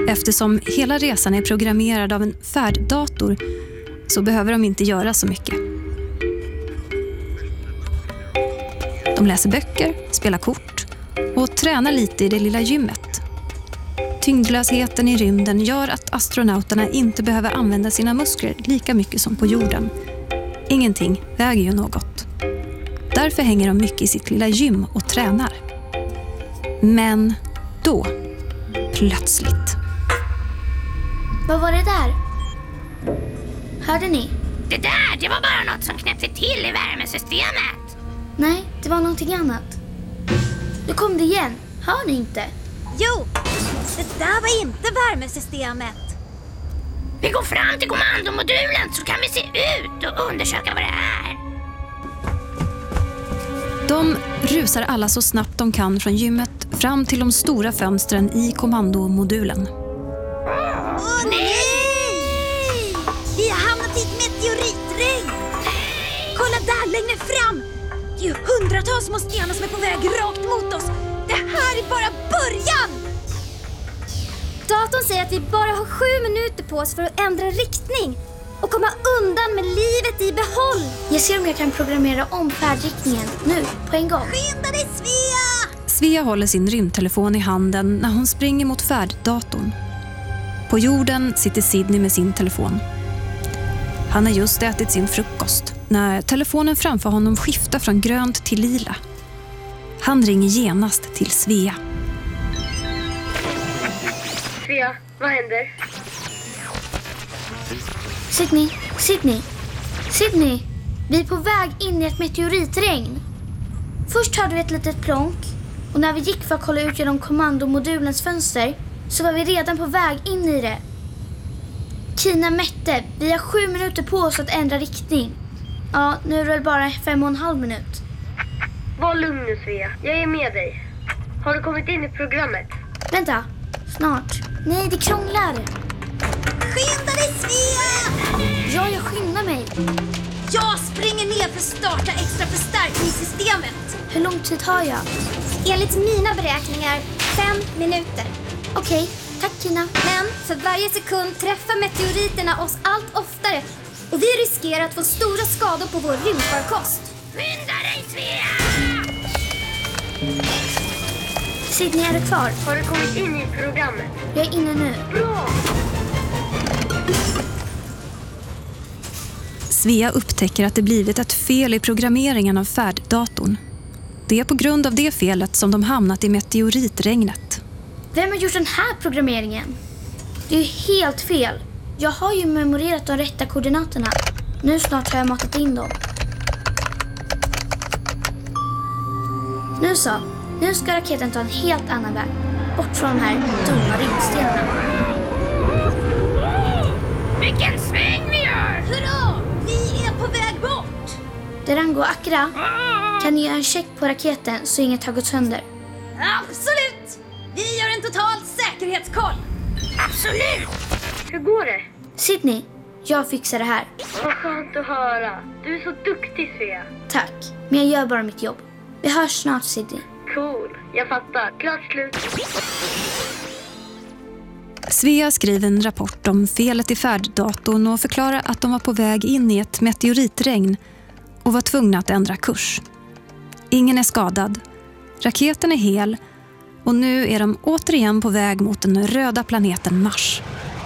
Eftersom hela resan är programmerad av en färddator så behöver de inte göra så mycket. De läser böcker, spelar kort och tränar lite i det lilla gymmet. Tyngdlösheten i rymden gör att astronauterna inte behöver använda sina muskler lika mycket som på jorden. Ingenting väger ju något. Därför hänger de mycket i sitt lilla gym och tränar. Men då, plötsligt. Vad var det där? Hörde ni? Det var bara något som knäppte till i värmesystemet. Nej, det var någonting annat. Nu kom det igen. Hör ni inte? Jo, det där var inte värmesystemet. Vi går fram till kommandomodulen så kan vi se ut och undersöka vad det är. De rusar alla så snabbt de kan från gymmet fram till de stora fönstren i kommandomodulen. Åh nej! Vi har hamnat i ett meteoritregn. Kolla där längre fram. Det är ju hundratals små stenar som är på väg rakt mot oss. Det här är bara början. Datorn säger att vi bara har 7 minuter på oss för att ändra riktning och komma undan med livet i behåll. Jag ser om jag kan programmera om färdriktningen nu, på en gång. Skynda dig, Svea! Svea håller sin rymdtelefon i handen när hon springer mot färddatorn. På jorden sitter Sydney med sin telefon. Han har just ätit sin frukost när telefonen framför honom skiftar från grönt till lila. Han ringer genast till Svea. Svea, vad händer? Sydney, vi är på väg in i ett meteoritregn. Först hörde vi ett litet plonk och när vi gick för att kolla ut genom kommandomodulens fönster så var vi redan på väg in i det. Kina mätte, vi har 7 minuter på oss att ändra riktning. Ja, nu är det väl bara 5,5 minut. Var lugn nu, Svea. Jag är med dig. Har du kommit in i programmet? Vänta, snart. Nej, det krånglar. Skynda dig, Svea! Ja, jag skyndar mig. Jag springer ner för att starta extra förstärkningssystemet. Hur lång tid har jag? Enligt mina beräkningar 5 minuter. Okej, tack Kina. Men för varje sekund träffar meteoriterna oss allt oftare och vi riskerar att få stora skador på vår rymdfarkost. Skynda dig, Svea! Sydney, är du kvar? Har du kommit in i programmet? Jag är inne nu. Bra! Svea upptäcker att det blivit ett fel i programmeringen av färddatorn. Det är på grund av det felet som de hamnat i meteoritregnet. Vem har gjort den här programmeringen? Det är ju helt fel. Jag har ju memorerat de rätta koordinaterna. Nu snart har jag matat in dem. Nu så. Nu ska raketen ta en helt annan väg. Bort från de här dumma rymdstenarna. Vilken sväng vi gör! Hurra! Vi är på väg bort! Derango och Akra, kan ni göra en check på raketen så inget har gått sönder? Absolut! Vi gör en total säkerhetskoll. Absolut! Hur går det? Sydney, jag fixar det här. Vad skönt att höra. Du är så duktig, Svea. Tack, men jag gör bara mitt jobb. Vi hörs snart, Sydney. Cool. Jag fattar. Klart slut. Svea skriver en rapport om felet i färddatorn och förklarar att de var på väg in i ett meteoritregn och var tvungna att ändra kurs. Ingen är skadad. Raketen är hel och nu är de återigen på väg mot den röda planeten Mars.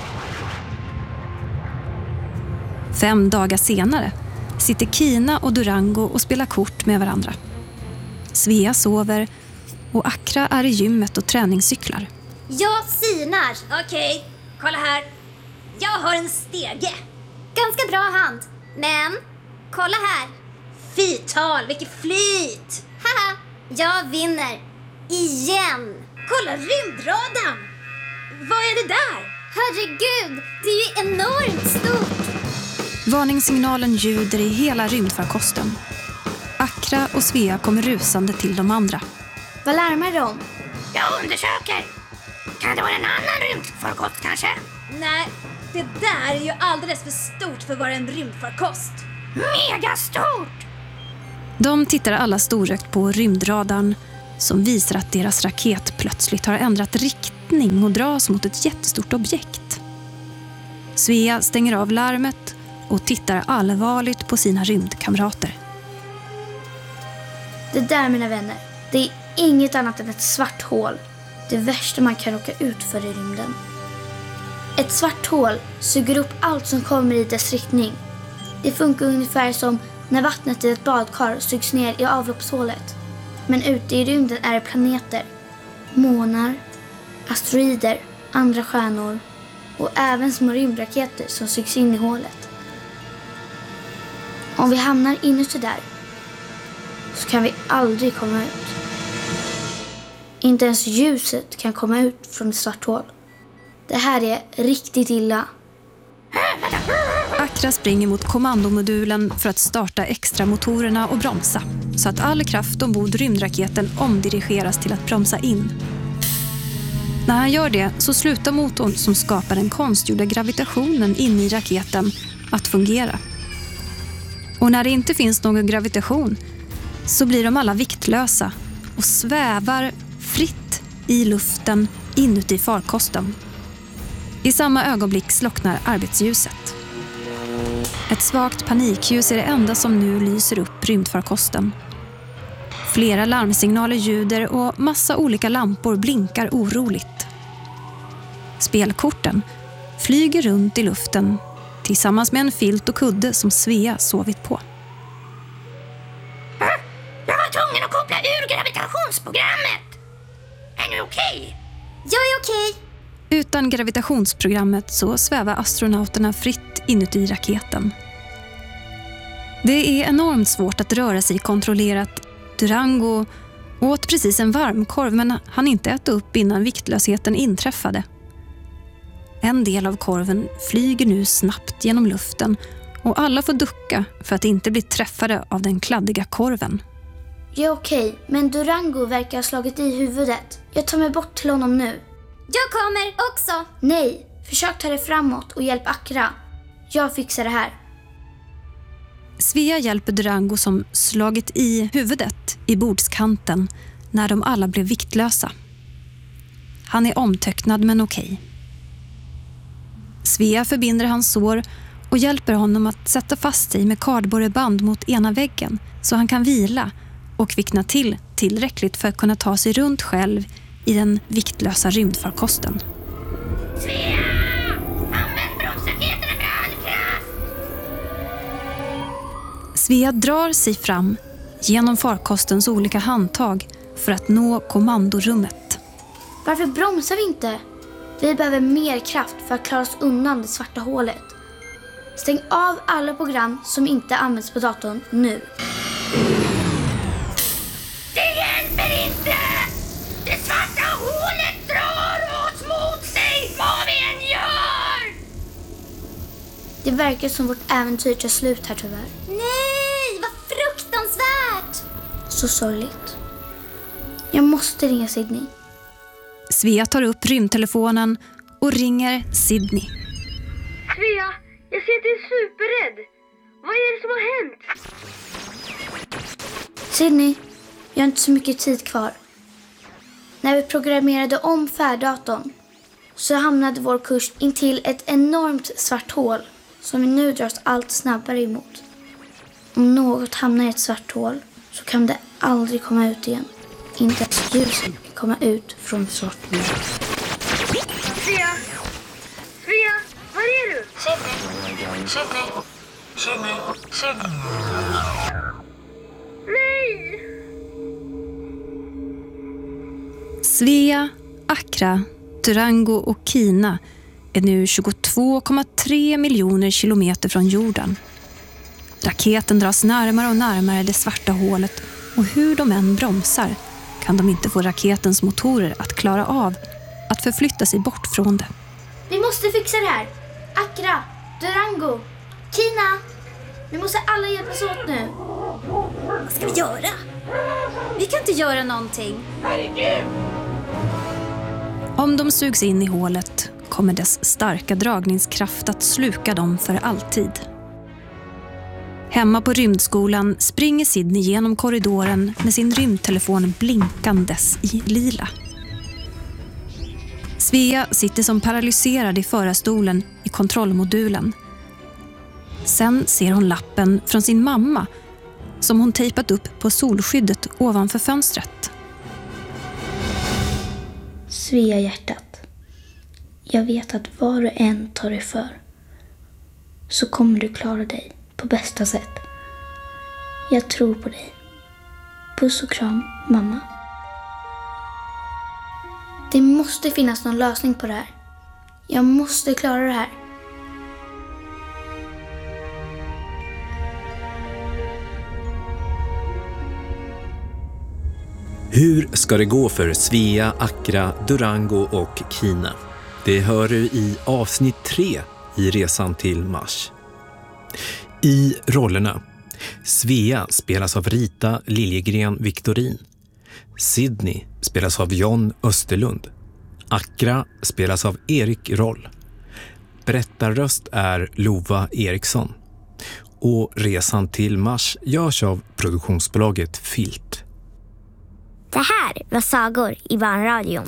5 dagar senare sitter Kina och Durango och spelar kort med varandra. Svea sover och Akra är i gymmet och träningscyklar. Jag sinar. Okej, kolla här. Jag har en stege. Ganska bra hand. Men, kolla här. Fital, vilket flyt! Haha, jag vinner. Igen. Kolla rymdradarn! Vad är det där? Herregud, det är ju enormt stort. Varningssignalen ljuder i hela rymdfarkosten. Akra och Svea kommer rusande till de andra. Vad larmar de? Jag undersöker. Kan det vara en annan rymdfarkost kanske? Nej, det där är ju alldeles för stort för att vara en rymdfarkost. Megastort! De tittar alla storögt på rymdradarn som visar att deras raket plötsligt har ändrat riktning riktning och dras mot ett jättestort objekt. Svea stänger av larmet och tittar allvarligt på sina rymdkamrater. Det där, mina vänner, det är inget annat än ett svart hål. Det värsta man kan råka ut för i rymden. Ett svart hål suger upp allt som kommer i dess riktning. Det funkar ungefär som när vattnet i ett badkar sugs ner i avloppshålet. Men ute i rymden är det planeter, månar, asteroider, andra stjärnor och även små rymdraketer som sugs in i hålet. Om vi hamnar inuti där så kan vi aldrig komma ut. Inte ens ljuset kan komma ut från ett svart hål. Det här är riktigt illa. Akra springer mot kommandomodulen för att starta extra motorerna och bromsa, så att all kraft ombord rymdraketen omdirigeras till att bromsa in. När han gör det så slutar motorn som skapar den konstgjorda gravitationen inne i raketen att fungera. Och när det inte finns någon gravitation så blir de alla viktlösa och svävar fritt i luften inuti farkosten. I samma ögonblick slocknar arbetsljuset. Ett svagt panikljus är det enda som nu lyser upp rymdfarkosten. Flera larmsignaler ljuder och massa olika lampor blinkar oroligt. Spelkorten flyger runt i luften tillsammans med en filt och kudde som Svea sovit på. Jag var tvungen att koppla ur gravitationsprogrammet. Är du okej? Jag är okej. Utan gravitationsprogrammet så svävar astronauterna fritt inuti raketen. Det är enormt svårt att röra sig kontrollerat. Durango åt precis en varmkorv men han inte äta upp innan viktlösheten inträffade. En del av korven flyger nu snabbt genom luften och alla får ducka för att inte bli träffade av den kladdiga korven. Jag är okej, men Durango verkar ha slagit i huvudet. Jag tar mig bort till honom nu. Jag kommer också. Nej, försök ta dig framåt och hjälp Akra. Jag fixar det här. Svea hjälper Durango som slagit i huvudet i bordskanten när de alla blev viktlösa. Han är omtöcknad men okej. Svea förbinder hans sår och hjälper honom att sätta fast sig med kardborreband mot ena väggen så han kan vila och kvickna till tillräckligt för att kunna ta sig runt själv i den viktlösa rymdfarkosten. Svea! Använd bromsraketerna med all kraft! Svea drar sig fram genom farkostens olika handtag för att nå kommandorummet. Varför bromsar vi inte? Vi behöver mer kraft för att klara oss undan det svarta hålet. Stäng av alla program som inte används på datorn nu. Det hjälper inte! Det svarta hålet drar oss mot sig vad vi än gör! Det verkar som vårt äventyr tar slut här tyvärr. Nej, vad fruktansvärt. Så sorgligt. Jag måste ringa Sydney. Svea tar upp rymdtelefonen och ringer Sydney. Svea, jag ser att du är superrädd. Vad är det som har hänt? Sydney, jag har inte så mycket tid kvar. När vi programmerade om färddatorn så hamnade vår kurs in till ett enormt svart hål som vi nu dras allt snabbare emot. Om något hamnar i ett svart hål så kan det aldrig komma ut igen. Inte ens ljuset kan komma ut från ett svart hål. Svea! Svea, var är du? Nej! Svea, Akra, Durango och Kina är nu 22,3 miljoner kilometer från jorden. Raketen dras närmare och närmare det svarta hålet och hur de än bromsar kan de inte få raketens motorer att klara av att förflytta sig bort från det. Vi måste fixa det här. Akra, Durango, Kina. Vi måste alla hjälpas åt nu. Vad ska vi göra? Vi kan inte göra någonting. Om de sugs in i hålet kommer dess starka dragningskraft att sluka dem för alltid. Hemma på rymdskolan springer Sydney genom korridoren med sin rymdtelefon blinkandes i lila. Svea sitter som paralyserad i förarstolen i kontrollmodulen. Sen ser hon lappen från sin mamma som hon tejpat upp på solskyddet ovanför fönstret. Svea hjärtat. Jag vet att var du än tar dig för så kommer du klara dig på bästa sätt. Jag tror på dig. Puss och kram, mamma. Det måste finnas någon lösning på det här. Jag måste klara det här. Hur ska det gå för Svea, Accra, Durango och Kina? Det hör du i avsnitt 3 i Resan till Mars. I rollerna: Svea spelas av Rita Liljegren Victorin. Sydney spelas av John Österlund. Accra spelas av Erik Roll. Berättarröst är Lova Eriksson. Och Resan till Mars görs av produktionsbolaget Filt. Det här var sagor i Barnradion.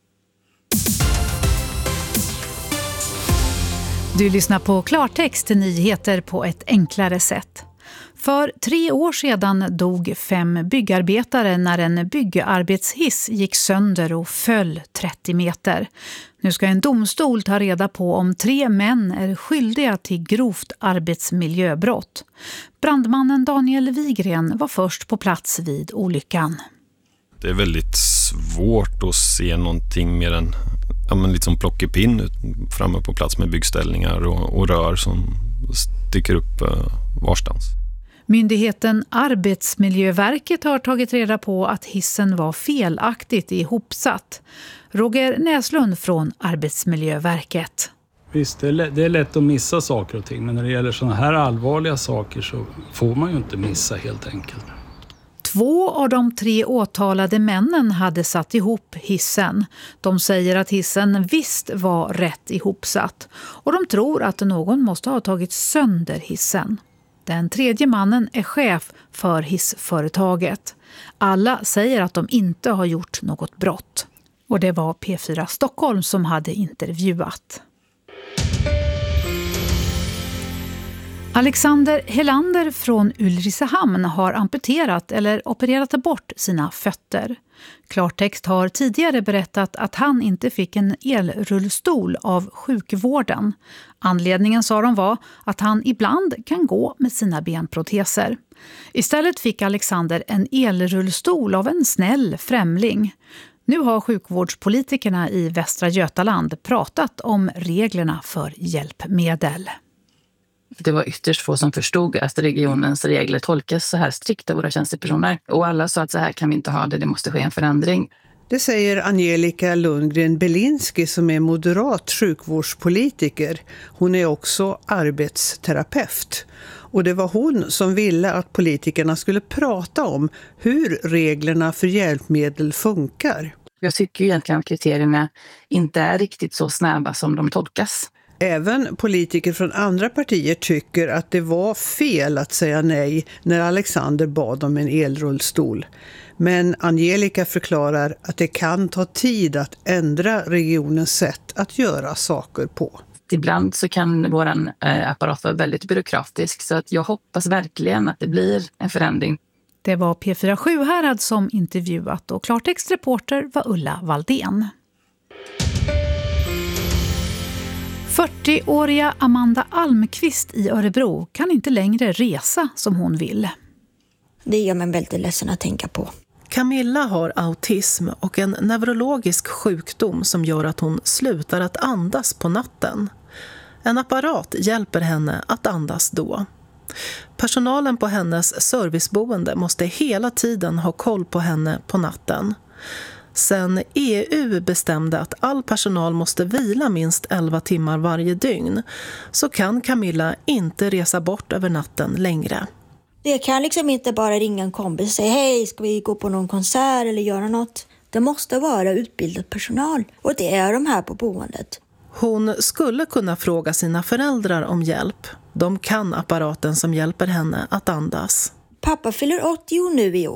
Du lyssnar på klartext, nyheter på ett enklare sätt. För 3 år sedan dog 5 byggarbetare när en byggarbetshiss gick sönder och föll 30 meter. Nu ska en domstol ta reda på om 3 män är skyldiga till grovt arbetsmiljöbrott. Brandmannen Daniel Wigren var först på plats vid olyckan. Det är väldigt svårt att se någonting mer än lite som plockepinn framme på plats med byggställningar och rör som sticker upp varstans. Myndigheten Arbetsmiljöverket har tagit reda på att hissen var felaktigt ihopsatt. Roger Näslund från Arbetsmiljöverket. Visst, det är lätt att missa saker och ting, men när det gäller sådana här allvarliga saker så får man ju inte missa helt enkelt. 2 av de 3 åtalade männen hade satt ihop hissen. De säger att hissen visst var rätt ihopsatt och de tror att någon måste ha tagit sönder hissen. Den 3:e mannen är chef för hissföretaget. Alla säger att de inte har gjort något brott. Och det var P4 Stockholm som hade intervjuat. Alexander Helander från Ulricehamn har amputerat eller opererat bort sina fötter. Klartext har tidigare berättat att han inte fick en elrullstol av sjukvården. Anledningen, sa de, var att han ibland kan gå med sina benproteser. Istället fick Alexander en elrullstol av en snäll främling. Nu har sjukvårdspolitikerna i Västra Götaland pratat om reglerna för hjälpmedel. Det var ytterst få som förstod att regionens regler tolkas så här strikt av våra tjänstepersoner. Och alla sa att så här kan vi inte ha det, det måste ske en förändring. Det säger Angelica Lundgren Belinski som är moderat sjukvårdspolitiker. Hon är också arbetsterapeut. Och det var hon som ville att politikerna skulle prata om hur reglerna för hjälpmedel funkar. Jag tycker egentligen att kriterierna inte är riktigt så snäva som de tolkas. Även politiker från andra partier tycker att det var fel att säga nej när Alexander bad om en elrullstol. Men Angelica förklarar att det kan ta tid att ändra regionens sätt att göra saker på. Ibland så kan vår apparat vara väldigt byråkratisk, så att jag hoppas verkligen att det blir en förändring. Det var P4 Sjuhärad som intervjuat och klartextreporter var Ulla Valdén. 40-åriga Amanda Almqvist i Örebro kan inte längre resa som hon vill. Det gör mig väldigt ledsen att tänka på. Camilla har autism och en neurologisk sjukdom som gör att hon slutar att andas på natten. En apparat hjälper henne att andas då. Personalen på hennes serviceboende måste hela tiden ha koll på henne på natten. Sen EU bestämde att all personal måste vila minst 11 timmar varje dygn så kan Camilla inte resa bort över natten längre. Det kan liksom inte bara ringa en kompis och säga hej, ska vi gå på någon konsert eller göra något? Det måste vara utbildad personal och det är de här på boendet. Hon skulle kunna fråga sina föräldrar om hjälp. De kan apparaten som hjälper henne att andas. Pappa fyller 80 nu i år.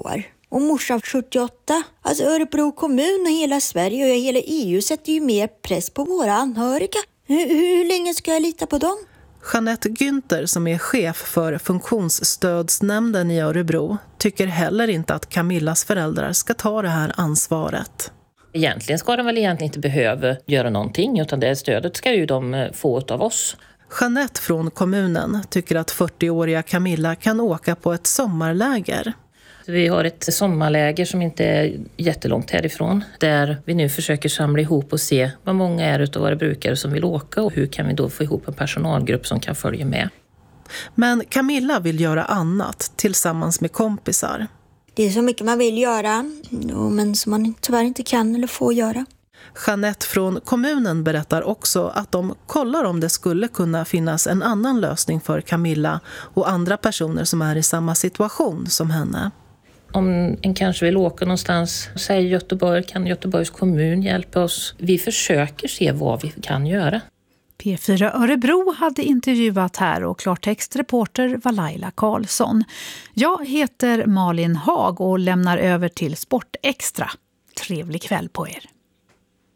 Och morsan 78. Alltså Örebro kommun och hela Sverige och hela EU sätter ju mer press på våra anhöriga. Hur länge ska jag lita på dem? Jeanette Günther, som är chef för funktionsstödsnämnden i Örebro, tycker heller inte att Camillas föräldrar ska ta det här ansvaret. Egentligen ska de väl inte behöva göra någonting, utan det stödet ska ju de få av oss. Jeanette från kommunen tycker att 40-åriga Camilla kan åka på ett sommarläger. Vi har ett sommarläger som inte är jättelångt härifrån, där vi nu försöker samla ihop och se vad många är utav våra brukare som vill åka och hur kan vi då få ihop en personalgrupp som kan följa med. Men Camilla vill göra annat tillsammans med kompisar. Det är så mycket man vill göra, men som man tyvärr inte kan eller får göra. Jeanette från kommunen berättar också att de kollar om det skulle kunna finnas en annan lösning för Camilla och andra personer som är i samma situation som henne. Om en kanske vill åka någonstans, säger Göteborg, kan Göteborgs kommun hjälpa oss? Vi försöker se vad vi kan göra. P4 Örebro hade intervjuat här och klartextreporter var Laila Karlsson. Jag heter Malin Hag och lämnar över till Sport Extra. Trevlig kväll på er.